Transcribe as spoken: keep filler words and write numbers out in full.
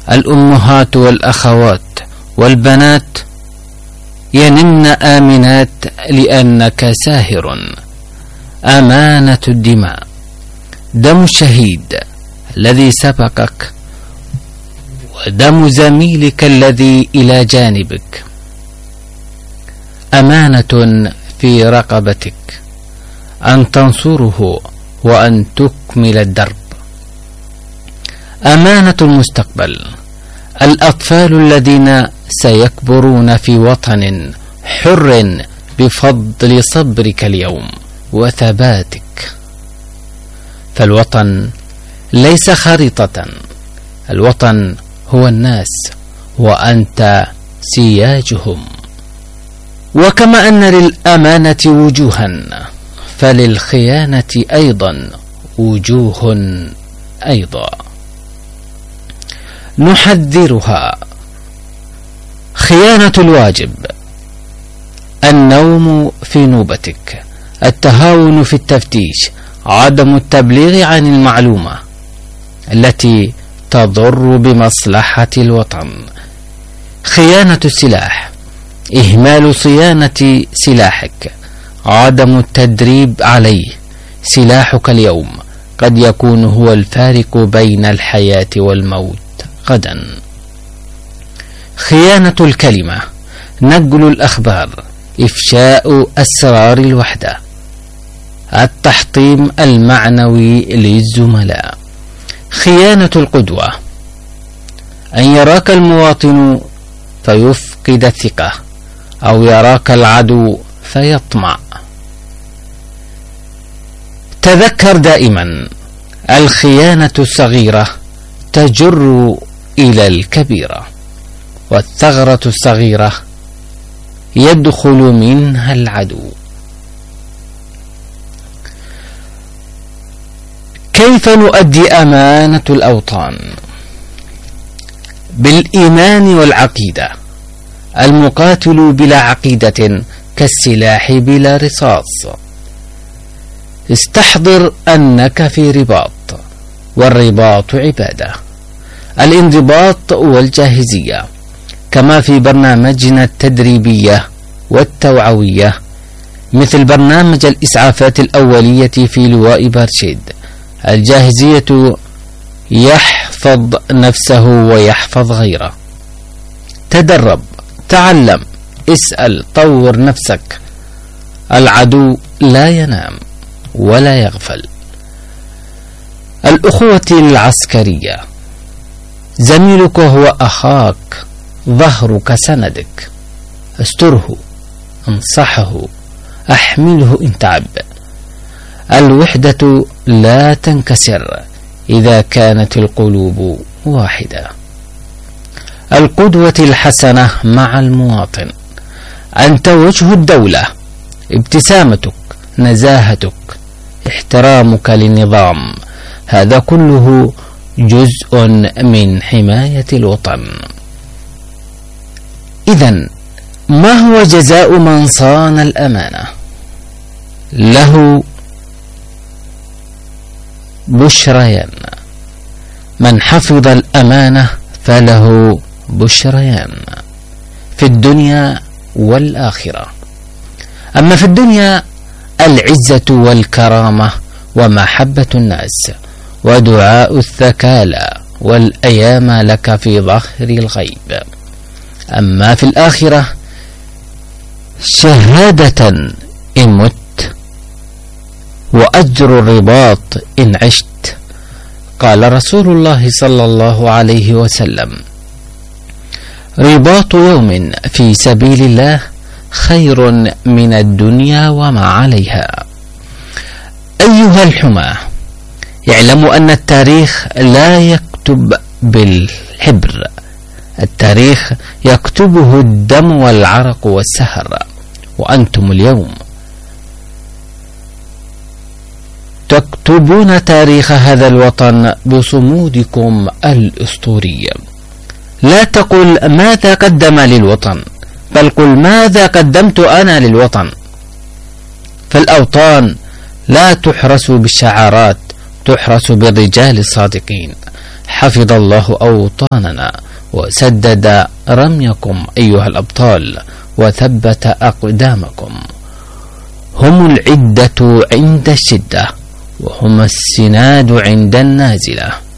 الأمهات والأخوات والبنات ينمن آمنات لأنك ساهر. أمانة الدماء، دم الشهيد الذي سبقك ودم زميلك الذي إلى جانبك أمانة في رقبتك أن تنصره وأن تكمل الدرب. أمانة المستقبل، الأطفال الذين سيكبرون في وطن حر بفضل صبرك اليوم وثباتك. فالوطن ليس خريطة، الوطن هو الناس وأنت سياجهم. وكما أن للأمانة وجوها فللخيانة أيضا وجوه أيضا نحذرها. خيانة الواجب، النوم في نوبتك، التهاون في التفتيش، عدم التبليغ عن المعلومة التي تضر بمصلحة الوطن. خيانة السلاح، إهمال صيانة سلاحك، عدم التدريب عليه. سلاحك اليوم قد يكون هو الفارق بين الحياة والموت غدا. خيانة الكلمة، نقل الأخبار، إفشاء أسرار الوحدة، التحطيم المعنوي للزملاء. خيانة القدوة، أن يراك المواطن فيفقد الثقة أو يراك العدو فيطمع. تذكر دائما الخيانة الصغيرة تجر إلى الكبيرة، والثغرة الصغيرة يدخل منها العدو. كيف نؤدي أمانة الأوطان؟ بالإيمان والعقيدة. المقاتل بلا عقيدة كالسلاح بلا رصاص. استحضر أنك في رباط، والرباط عبادة. الانضباط والجاهزية كما في برنامجنا التدريبية والتوعوية، مثل برنامج الإسعافات الأولية في لواء بارشيد. الجاهزية يحفظ نفسه ويحفظ غيره. تدرب، تعلم، اسأل، طور نفسك. العدو لا ينام ولا يغفل. الأخوة العسكرية، زميلك هو أخاك، ظهرك سندك. استره، انصحه، أحمله إن تعب. الوحدة لا تنكسر إذا كانت القلوب واحدة. القدوة الحسنة مع المواطن، أنت وجه الدولة. ابتسامتك، نزاهتك، احترامك للنظام، هذا كله جزء من حماية الوطن. إذن ما هو جزاء من صان الأمانة؟ له بشريان. من حفظ الأمانة فله بشريان في الدنيا والآخرة. أما في الدنيا العزة والكرامة ومحبة الناس ودعاء الثكالى والأيام لك في ظهر الغيب. أما في الآخرة شهادة إن مت، وأجر الرباط إن عشت. قال رسول الله صلى الله عليه وسلم: رباط يوم في سبيل الله خير من الدنيا وما عليها. أيها الحماة، اعلموا أن التاريخ لا يكتب بالحبر، التاريخ يكتبه الدم والعرق والسهر. وأنتم اليوم تكتبون تاريخ هذا الوطن بصمودكم الأسطوري. لا تقل ماذا قدم للوطن، بل قل ماذا قدمت أنا للوطن. فالأوطان لا تحرس بالشعارات، تحرس بالرجال الصادقين. حفظ الله أوطاننا وسدد رميكم أيها الأبطال وثبت أقدامكم. هم العدة عند الشدة وهم السناد عند النازلة.